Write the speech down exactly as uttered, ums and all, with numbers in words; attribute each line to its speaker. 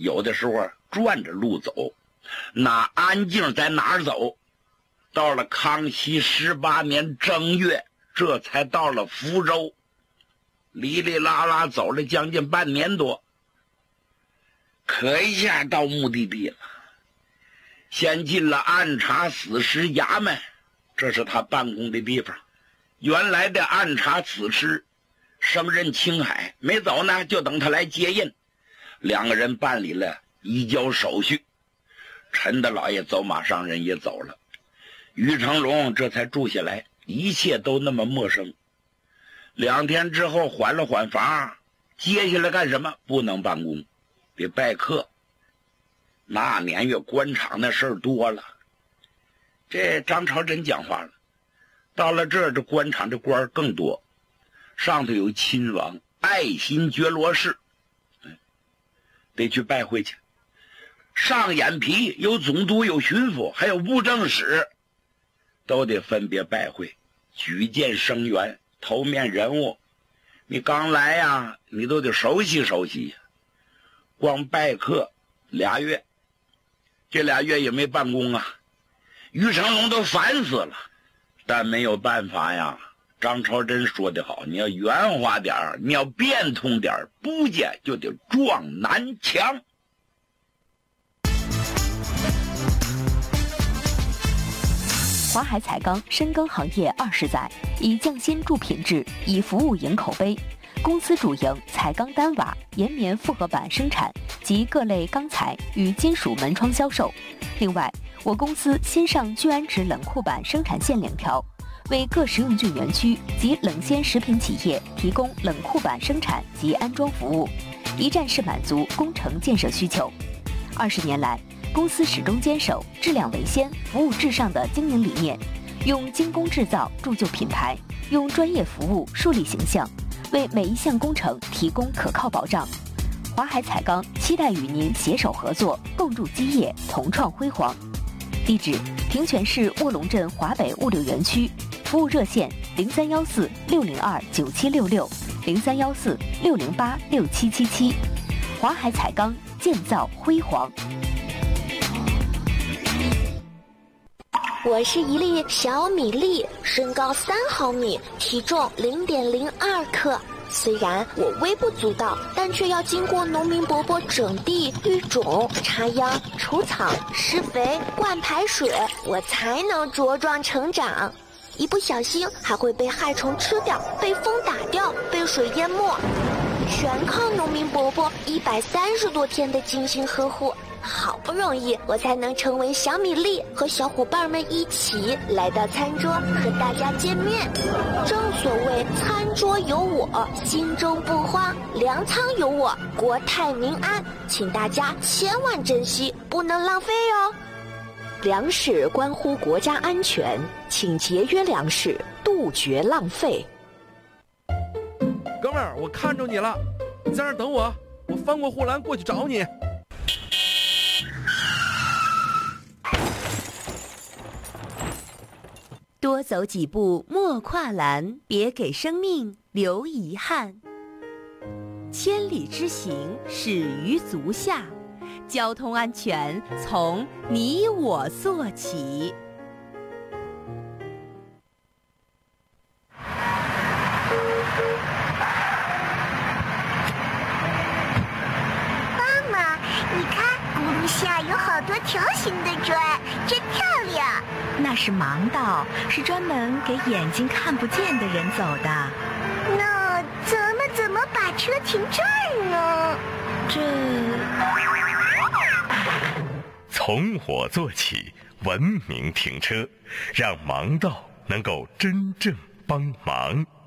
Speaker 1: 有的时候转着路走，哪安静在哪儿走。到了康熙十八年正月，这才到了福州，哩哩啦啦走了将近半年多，可一下到目的地了。先进了按察司师衙门，这是他办公的地方。原来的按察司师升任青海，没走呢，就等他来接任。两个人办理了移交手续，陈大老爷走马上任也走了，于成龙这才住下来，一切都那么陌生。两天之后缓了缓房，接下来干什么？不能办公，得拜客。那年月官场的事儿多了，这张朝珍讲话了，到了这儿这官场这官更多，上头有亲王爱新觉罗氏，得去拜会去。上眼皮有总督，有巡抚，还有布政使，都得分别拜会，举荐声援，头面人物。你刚来呀，你都得熟悉熟悉呀。光拜客俩月，这俩月也没办公啊，于成龙都烦死了。但没有办法呀，张朝珍说得好，你要圆滑点儿，你要变通点儿，不见就得撞南墙。
Speaker 2: 华海彩钢深耕行业二十载，以匠心铸品质，以服务赢口碑。公司主营彩钢单瓦、岩棉复合板生产及各类钢材与金属门窗销售。另外，我公司新上聚氨酯冷库板生产线两条，为各食用菌园区及冷鲜食品企业提供冷库板生产及安装服务，一站式满足工程建设需求。二十年来，公司始终坚守质量为先、服务至上的经营理念，用精工制造铸就品牌，用专业服务树立形象，为每一项工程提供可靠保障。华海彩钢期待与您携手合作，共筑基业，同创辉煌。地址：平泉市卧龙镇华北物流园区，服务热线零三幺四六零二九七六六零三幺四六零八六七七七。华海彩钢，建造辉煌。
Speaker 3: 我是一粒小米粒，身高三毫米，体重零点零二克。虽然我微不足道，但却要经过农民伯伯整地、育种、插秧、除草、施肥、灌排水，我才能茁壮成长。一不小心还会被害虫吃掉，被风打掉，被水淹没，全靠农民伯伯一百三十多天的精心呵护。好不容易我才能成为小米粒，和小伙伴们一起来到餐桌和大家见面。正所谓餐桌有我，心中不慌；粮仓有我，国泰民安。请大家千万珍惜，不能浪费哦。
Speaker 4: 粮食关乎国家安全，请节约粮食，杜绝浪费。
Speaker 5: 哥们儿，我看着你了，你在那儿等我，我翻过护栏过去找你。
Speaker 6: 多走几步莫跨栏，别给生命留遗憾。千里之行始于足下，交通安全从你我做起。
Speaker 7: 妈妈，你看轱辘下有好多条形的砖，真漂亮。
Speaker 8: 那是盲道，是专门给眼睛看不见的人走的。
Speaker 7: 那咱们怎么把车停这儿呢？
Speaker 8: 这……
Speaker 9: 从我做起，文明停车，让盲道能够真正帮忙。